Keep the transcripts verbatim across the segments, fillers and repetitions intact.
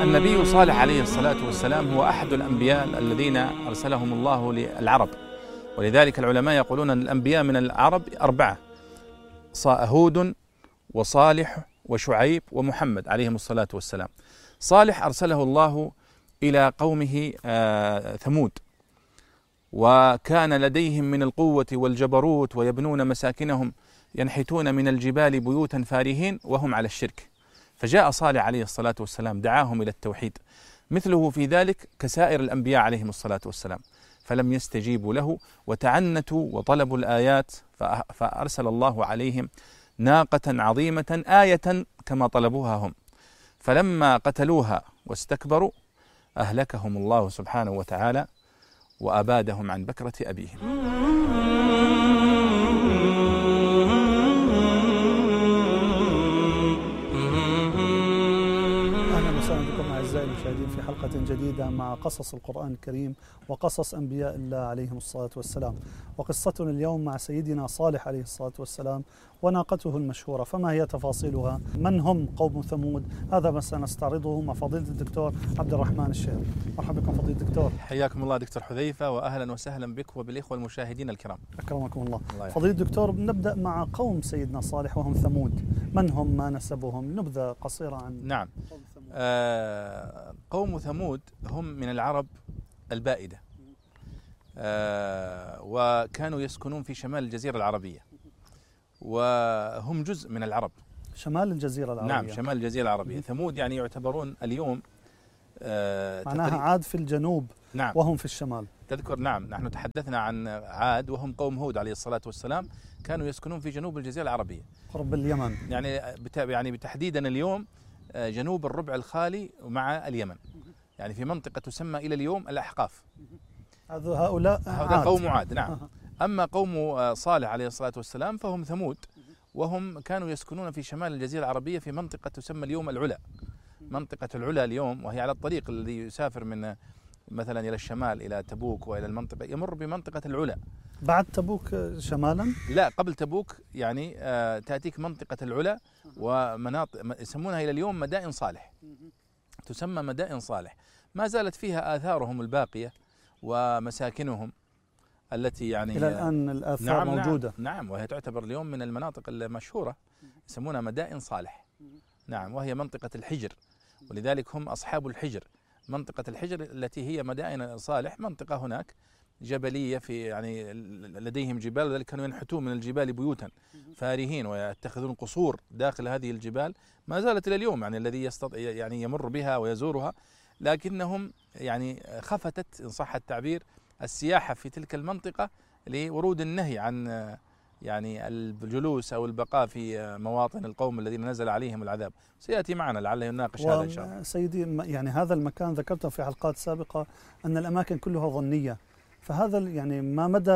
النبي صالح عليه الصلاة والسلام هو أحد الأنبياء الذين أرسلهم الله للعرب، ولذلك العلماء يقولون أن الأنبياء من العرب أربعة: هود وصالح وشعيب ومحمد عليهم الصلاة والسلام. صالح أرسله الله إلى قومه ثمود، وكان لديهم من القوة والجبروت ويبنون مساكنهم ينحتون من الجبال بيوتا فارهين وهم على الشرك، فجاء صالح عليه الصلاة والسلام دعاهم إلى التوحيد، مثله في ذلك كسائر الأنبياء عليهم الصلاة والسلام، فلم يستجيبوا له وتعنتوا وطلبوا الآيات، فأرسل الله عليهم ناقة عظيمة آية كما طلبوها هم، فلما قتلوها واستكبروا أهلكهم الله سبحانه وتعالى وأبادهم عن بكرة أبيهم. أعزائي المشاهدين في حلقة جديدة مع قصص القرآن الكريم وقصص أنبياء الله عليهم الصلاة والسلام. وقصتنا اليوم مع سيدنا صالح عليه الصلاة والسلام وناقته المشهورة، فما هي تفاصيلها؟ من هم قوم ثمود؟ هذا ما سنستعرضه مع فضيلة الدكتور عبد الرحمن الشهري. مرحبا بكم فضيلة الدكتور. حياكم الله دكتور حذيفة، وأهلا وسهلا بك وبالإخوة المشاهدين الكرام. أكرمكم الله. الله فضيلة الدكتور، نبدأ مع قوم سيدنا صالح وهم ثمود. من هم؟ ما نسبهم؟ نبذة قصيرة عن نعم. قوم ثمود. آه قوم ثمود هم من العرب البائدة، آه وكانوا يسكنون في شمال الجزيرة العربية، وهم جزء من العرب. شمال الجزيرة العربية. نعم، شمال الجزيرة العربية. ثمود يعني يعتبرون اليوم آه معناها عاد في الجنوب. نعم. وهم في الشمال. تذكر نعم، نحن تحدثنا عن عاد وهم قوم هود عليه الصلاة والسلام، كانوا يسكنون في جنوب الجزيرة العربية قرب اليمن، يعني يعني بتحديدا اليوم جنوب الربع الخالي مع اليمن، يعني في منطقة تسمى إلى اليوم الأحقاف. هؤلاء هذا قوم عاد. نعم. أما قوم صالح عليه الصلاة والسلام فهم ثمود، وهم كانوا يسكنون في شمال الجزيرة العربية في منطقة تسمى اليوم العلا، منطقة العلا اليوم، وهي على الطريق الذي يسافر من مثلا إلى الشمال إلى تبوك وإلى المنطقة، يمر بمنطقة العلا. بعد تبوك شمالا؟ لا، قبل تبوك، يعني آه تأتيك منطقة العلا ومناطق يسمونها إلى اليوم مدائن صالح، تسمى مدائن صالح، ما زالت فيها آثارهم الباقية ومساكنهم التي يعني إلى الآن الآثار نعم موجودة. نعم, نعم، وهي تعتبر اليوم من المناطق المشهورة، يسمونها مدائن صالح. نعم، وهي منطقة الحجر، ولذلك هم أصحاب الحجر. منطقة الحجر التي هي مدائن صالح منطقة هناك جبلية، في يعني لديهم جبال، وذلك كانوا ينحتون من الجبال بيوتا فارهين ويتخذون قصور داخل هذه الجبال، ما زالت إلى اليوم، يعني الذي يستطيع يعني يمر بها ويزورها، لكنهم يعني خفتت إن صح التعبير السياحة في تلك المنطقة لورود النهي عن يعني الجلوس أو البقاء في مواطن القوم الذين نزل عليهم العذاب. سيأتي معنا لعله يناقش هذا إن شاء الله. سيدي، يعني هذا المكان ذكرته في حلقات سابقة أن الأماكن كلها ظنية، فهذا يعني ما مدى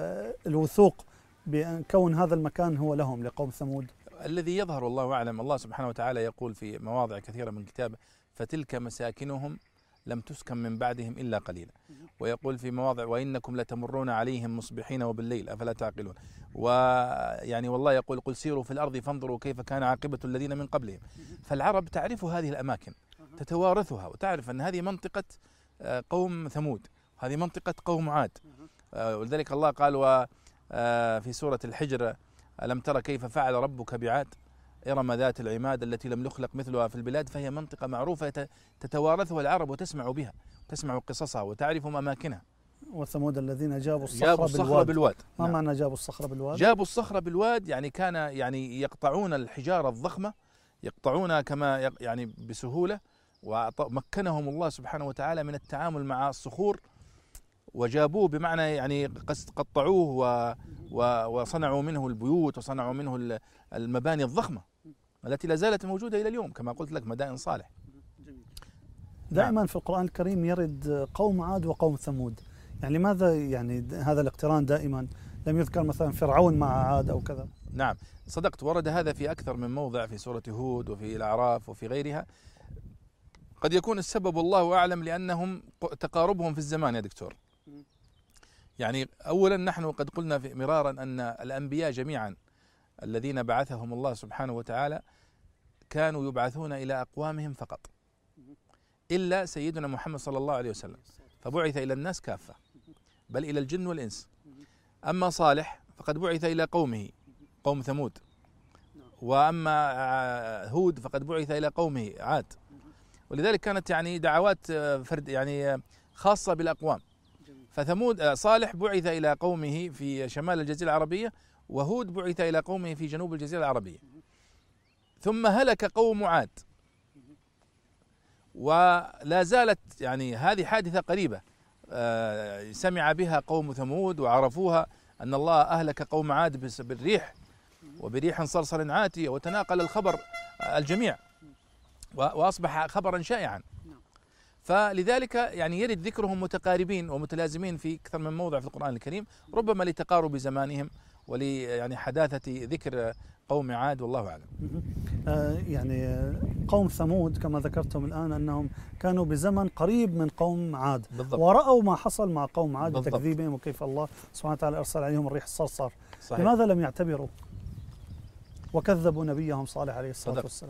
الوثوق بأن كون هذا المكان هو لهم لقوم ثمود؟ الذي يظهر والله أعلم، الله سبحانه وتعالى يقول في مواضع كثيرة من كتابه: فتلك مساكنهم لم تسكن من بعدهم إلا قليلا. ويقول في مواضع: وإنكم لتمرون عليهم مصبحين وبالليل أفلا تعقلون. ويعني والله يقول: قل سيروا في الأرض فانظروا كيف كان عاقبة الذين من قبلهم. فالعرب تعرف هذه الأماكن، تتوارثها، وتعرف أن هذه منطقة قوم ثمود، هذه منطقة قوم عاد. ولذلك الله قال وفي سورة الحجر: ألم تر كيف فعل ربك بعاد إرم ذات العماد التي لم يخلق مثلها في البلاد. فهي منطقة معروفة تتوارثها العرب وتسمع بها، تسمع قصصها وتعرف أماكنها. وثمود الذين جابوا الصخر, جابوا الصخر بالواد, بالواد. ما نعم. معنى جابوا الصخر بالواد؟ جابوا الصخر بالواد يعني كان يعني يقطعون الحجارة الضخمة، يقطعونها كما يعني بسهولة، ومكنهم الله سبحانه وتعالى من التعامل مع الصخور، وجابوه بمعنى يعني قطعوه و وصنعوا منه البيوت وصنعوا منه المباني الضخمة التي لا زالت موجودة إلى اليوم، كما قلت لك مدائن صالح. دائما في القرآن الكريم يرد قوم عاد وقوم ثمود، يعني لماذا يعني هذا الاقتران دائما؟ لم يذكر مثلا فرعون مع عاد أو كذا؟ نعم صدقت، ورد هذا في أكثر من موضع في سورة هود وفي الأعراف وفي غيرها. قد يكون السبب الله أعلم لأنهم تقاربهم في الزمان يا دكتور. يعني أولا نحن قد قلنا في مرارا أن الأنبياء جميعا الذين بعثهم الله سبحانه وتعالى كانوا يبعثون إلى أقوامهم فقط، إلا سيدنا محمد صلى الله عليه وسلم، فبعث إلى الناس كافة بل إلى الجن والإنس. أما صالح فقد بعث إلى قومه قوم ثمود، وأما هود فقد بعث إلى قومه عاد. ولذلك كانت يعني دعوات فرد يعني خاصة بالأقوام. فثمود صالح بعث إلى قومه في شمال الجزيرة العربية، وهود بعث إلى قومه في جنوب الجزيرة العربية. ثم هلك قوم عاد، ولا زالت يعني هذه حادثة قريبة سمع بها قوم ثمود وعرفوها، أن الله أهلك قوم عاد بالريح وبريح صرصر عاتية، وتناقل الخبر الجميع وأصبح خبرا شائعا. فلذلك يعني يرد ذكرهم متقاربين ومتلازمين في أكثر من موضع في القرآن الكريم، ربما لتقارب زمانهم ولي يعني حداثة ذكر قوم عاد، والله أعلم. آه يعني قوم ثمود كما ذكرتم الآن أنهم كانوا بزمن قريب من قوم عاد، بالضبط. ورأوا ما حصل مع قوم عاد بتكذيبهم، وكيف الله سبحانه وتعالى أرسل عليهم الريح الصرصر. صحيح. لماذا لم يعتبروا وكذبوا نبيهم صالح عليه الصلاة صدق. والسلام؟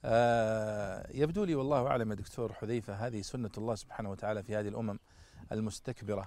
آه يبدو لي والله أعلم يا دكتور حذيفة، هذه سنة الله سبحانه وتعالى في هذه الأمم المستكبرة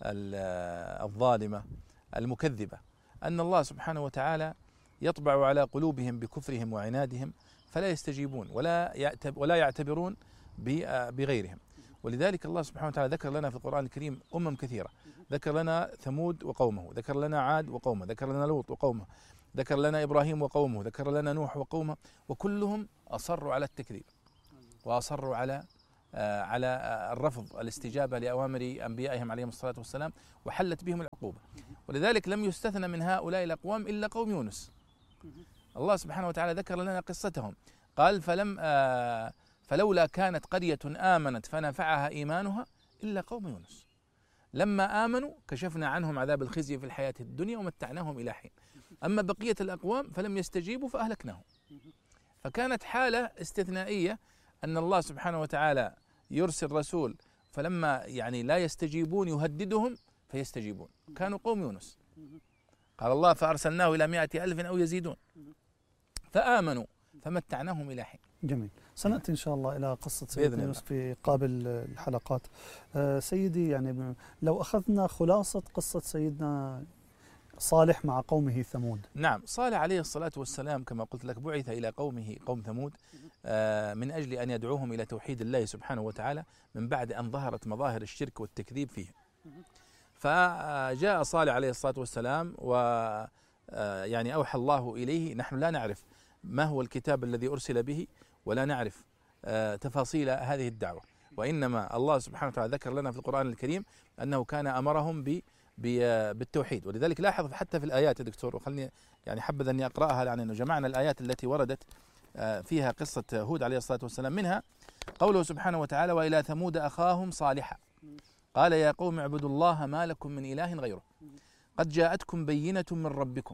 الظالمة المكذبة، أن الله سبحانه وتعالى يطبع على قلوبهم بكفرهم وعنادهم فلا يستجيبون ولا ولا يعتبرون بغيرهم. ولذلك الله سبحانه وتعالى ذكر لنا في القرآن الكريم أمم كثيرة، ذكر لنا ثمود وقومه، ذكر لنا عاد وقومه، ذكر لنا لوط وقومه، ذكر لنا إبراهيم وقومه، ذكر لنا نوح وقومه، وكلهم أصروا على التكذيب وأصروا على آه على آه الرفض الاستجابة لأوامر أنبيائهم عليهم الصلاة والسلام، وحلت بهم العقوبة. ولذلك لم يستثنى من هؤلاء الأقوام إلا قوم يونس. الله سبحانه وتعالى ذكر لنا قصتهم، قال فلم آه فلولا كانت قرية آمنت فنفعها إيمانها إلا قوم يونس لما آمنوا كشفنا عنهم عذاب الخزي في الحياة الدنيا ومتعناهم إلى حين، أما بقية الأقوام فلم يستجيبوا فأهلكناهم. فكانت حالة استثنائية أن الله سبحانه وتعالى يرسل رسول، فلما يعني لا يستجيبون يهددهم فيستجيبون، كانوا قوم يونس. قال الله فأرسلناه إلى مائة ألف أو يزيدون فآمنوا فمتعناهم إلى حين. جميل، سنأتي إن شاء الله إلى قصة سيدنا يونس في قابل الحلقات. آه سيدي، يعني لو أخذنا خلاصة قصة سيدنا صالح مع قومه ثمود. نعم، صالح عليه الصلاة والسلام كما قلت لك بعث إلى قومه قوم ثمود آه من أجل أن يدعوهم إلى توحيد الله سبحانه وتعالى من بعد أن ظهرت مظاهر الشرك والتكذيب فيهم. فجاء صالح عليه الصلاة والسلام و يعني أوحى الله إليه. نحن لا نعرف ما هو الكتاب الذي أرسل به ولا نعرف تفاصيل هذه الدعوة، وإنما الله سبحانه وتعالى ذكر لنا في القرآن الكريم أنه كان أمرهم ب بالتوحيد. ولذلك لاحظ حتى في الآيات يا دكتور، وخلني يعني حبذا أني أقرأها لأنه جمعنا الآيات التي وردت فيها قصة هود عليه الصلاة والسلام. منها قوله سبحانه وتعالى وإلى ثمود أخاهم صالحا قال يا قوم اعبدوا الله ما لكم من إله غيره قد جاءتكم بينة من ربكم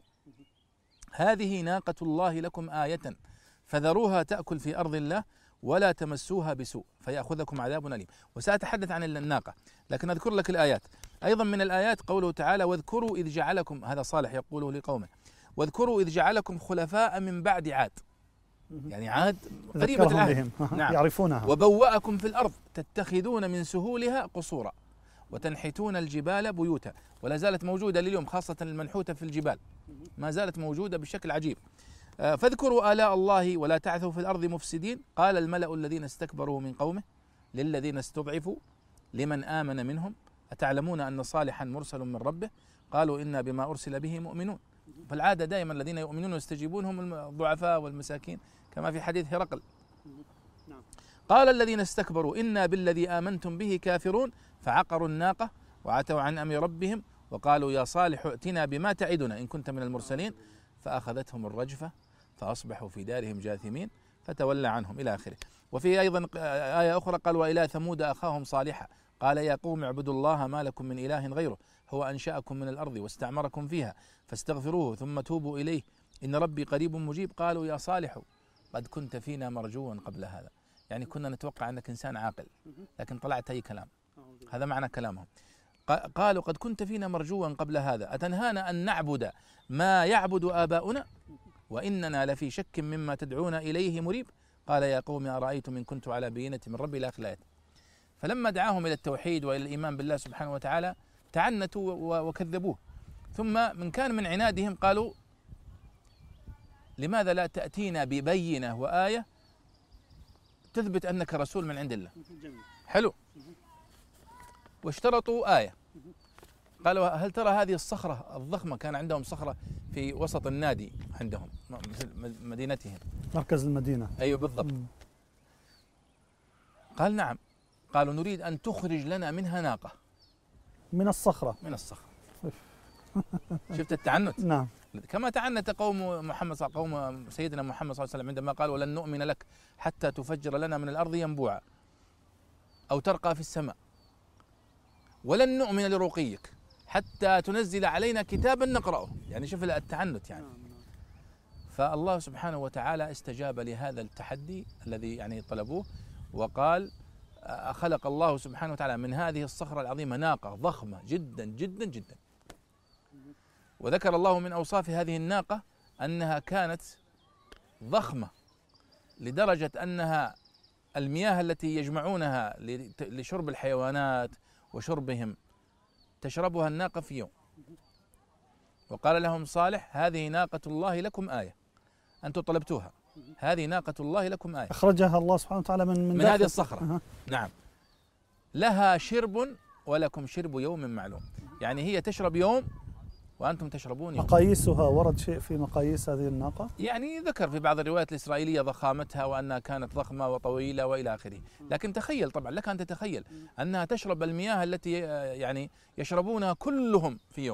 هذه ناقة الله لكم آية فذروها تأكل في أرض الله ولا تمسوها بسوء فيأخذكم عذاب أليم. وسأتحدث عن الناقة، لكن أذكر لك الآيات. أيضا من الآيات قوله تعالى واذكروا إذ جعلكم، هذا صالح يقوله لقومه، واذكروا إذ جعلكم خلفاء من بعد عاد، يعني عاد قريبة العهد نعم. يعرفونها. وبوأكم في الأرض تتخذون من سهولها قصورا وتنحتون الجبال بيوتا، ولا زالت موجودة لليوم، خاصة المنحوتة في الجبال ما زالت موجودة بشكل عجيب. فاذكروا آلاء الله ولا تعثوا في الأرض مفسدين قال الملأ الذين استكبروا من قومه للذين استضعفوا لمن آمن منهم أتعلمون أن صالحا مرسل من ربه قالوا إنا بما أرسل به مؤمنون. فالعادة دائما الذين يؤمنون ويستجيبون هم الضعفاء والمساكين كما في حديث هرقل. قال الذين استكبروا إنا بالذي آمنتم به كافرون فعقروا الناقة وعتوا عن أمر ربهم وقالوا يا صالح ائتنا بما تعدنا إن كنت من المرسلين فأخذتهم الرجفة فأصبحوا في دارهم جاثمين فتولى عنهم إلى آخره. وفي أيضا آية أخرى قال وإلى ثمود أخاهم صالحا قال يا قوم اعبدوا الله ما لكم من إله غيره هو أنشأكم من الأرض واستعمركم فيها فاستغفروه ثم توبوا إليه إن ربي قريب مجيب قالوا يا صالح قد كنت فينا مرجوا قبل هذا، يعني كنا نتوقع أنك إنسان عاقل لكن طلعت أي كلام، هذا معنى كلامهم. قالوا قد كنت فينا مرجوا قبل هذا أتنهانا أن نعبد ما يعبد آباؤنا وإننا لفي شك مما تدعون إليه مريب قال يا قوم أرأيتم إن كنت على بينة من ربي إلى آخر الآيات. فلما دعاهم إلى التوحيد وإلى الإيمان بالله سبحانه وتعالى تعنتوا وكذبوه. ثم من كان من عنادهم قالوا لماذا لا تأتينا ببينة وآية تثبت أنك رسول من عند الله. حلو. واشترطوا آية، قالوا هل ترى هذه الصخرة الضخمة، كان عندهم صخرة في وسط النادي عندهم مثل مدينتهم، مركز المدينة. أيوة بالضبط. م. قال نعم. قالوا نريد أن تخرج لنا منها ناقة. من الصخرة. من الصخرة. شفت التعنت؟ نعم. كما تعنت قوم محمد قوم سيدنا محمد صلى الله عليه وسلم عندما قال ولن نؤمن لك حتى تفجر لنا من الأرض ينبوعا أو ترقى في السماء، ولن نؤمن لرقيك حتى تنزل علينا كتابا نقرأه. يعني شوف التعنت يعني. فالله سبحانه وتعالى استجاب لهذا التحدي الذي يعني طلبوه، وقال خلق الله سبحانه وتعالى من هذه الصخرة العظيمة ناقة ضخمة جدا جدا جدا. وذكر الله من أوصاف هذه الناقة أنها كانت ضخمة لدرجة أنها المياه التي يجمعونها لشرب الحيوانات وشربهم تشربها الناقة في يوم. وقال لهم صالح هذه ناقة الله لكم آية، أنتم طلبتوها، هذه ناقة الله لكم آية. أخرجها الله سبحانه وتعالى من من, من هذه الصخرة. أه. نعم. لها شرب ولكم شرب يوم معلوم، يعني هي تشرب يوم وأنتم تشربون يوم. مقاييسها ورد شيء في مقاييس هذه الناقة؟ يعني ذكر في بعض الروايات الإسرائيلية ضخامتها وأنها كانت ضخمة وطويلة وإلى آخره، لكن تخيل طبعا لك أن تتخيل أنها تشرب المياه التي يعني يشربونها كلهم في يوم.